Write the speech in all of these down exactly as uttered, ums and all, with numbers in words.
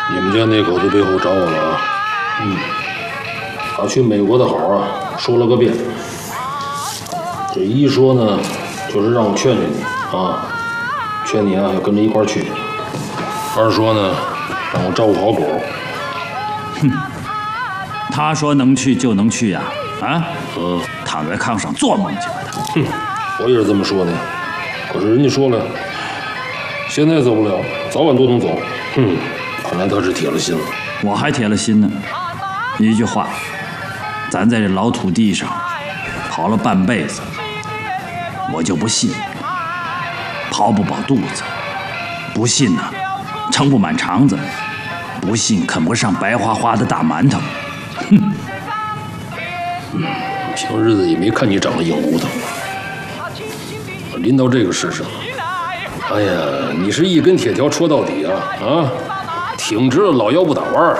你们家那口子背后找我了啊？嗯，他去美国的好啊，说了个遍。这一说呢，就是让我劝劝你啊，劝你啊要跟着一块儿去。二说呢，让我照顾好狗。 哼，他说能去就能去呀、啊，啊， 嗯， 躺在炕上做梦去吧他。 哼，我也是这么说的，可是人家说了，现在走不了，早晚都能走。哼，看来他是铁了心了。 我还铁了心呢。一句话，咱在这老土地上跑了半辈子，我就不信跑不饱肚子，不信呢、啊、撑不满肠子，不信啃不上白花花的大馒头。哼， 嗯，平日子也没看你长得硬骨头，临到这个事上，哎呀，你是一根铁条戳到底啊啊！挺直了老腰不打弯儿。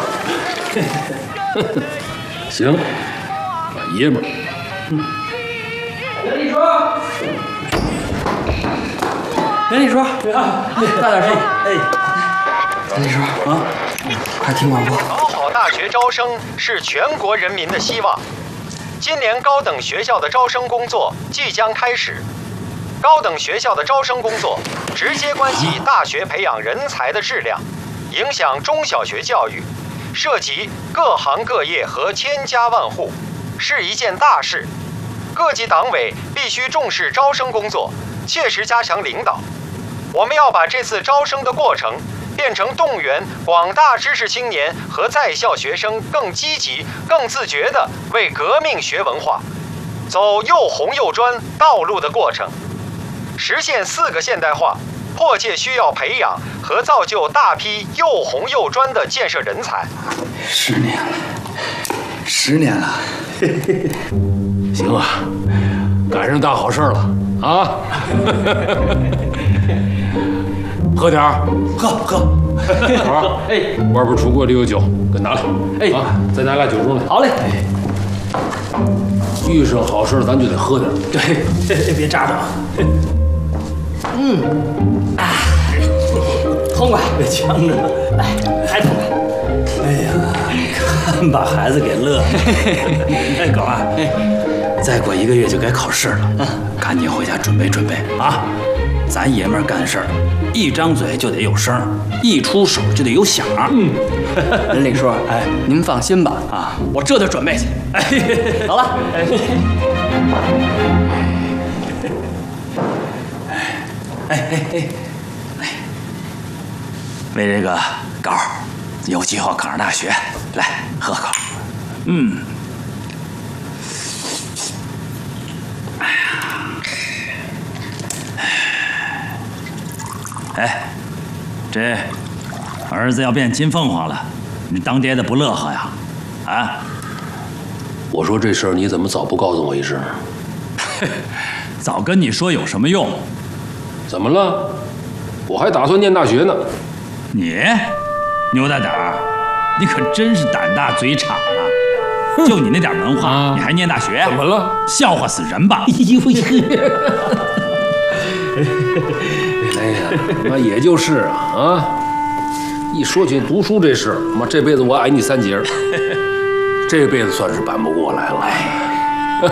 行，大爷们儿。嗯。 袁丽说，袁丽说，大点声。哎，袁丽说啊，快听广播。 搞好大学招生是全国人民的希望。今年高等学校的招生工作即将开始。高等学校的招生工作直接关系大学培养人才的质量，影响中小学教育，涉及各行各业和千家万户，是一件大事。各级党委必须重视招生工作，切实加强领导。我们要把这次招生的过程变成动员广大知识青年和在校学生更积极、更自觉地为革命学文化走又红又专道路的过程。实现四个现代化，迫切需要培养和造就大批又红又专的建设人才。 十年了，十年了。 行啊，赶上大好事了啊！喝点儿， 喝喝。 好，哎，外边橱柜里有酒，给拿来。哎，啊，再拿俩酒盅来。 好嘞。 遇上好事咱就得喝点。 对，别扎着。嗯，啊，痛快，别呛着了，来，还痛快。哎呀，看把孩子给乐了。哎，狗啊，再过一个月就该考试了，赶紧回家准备准备啊！咱爷们儿干事儿，一张嘴就得有声，一出手就得有响。嗯，任领叔，哎，您放心吧，啊，我这就准备去。哎，好了。哎哎哎哎！为这个高有计划考上大学，来喝口。嗯。哎呀，哎，这儿子要变金凤凰了，你当爹的不乐呵呀？啊？ 我说这事儿你怎么早不告诉我一声？ 早跟你说有什么用？ 怎么了？我还打算念大学呢。 你牛大胆儿，你可真是胆大嘴敞啊！就你那点文化，啊、你还念大学？ 怎么了？ 笑话死人吧！ 哎呀，妈也就是啊啊！一说起读书这事儿，妈这辈子我矮你三截，这辈子算是扳不过来了。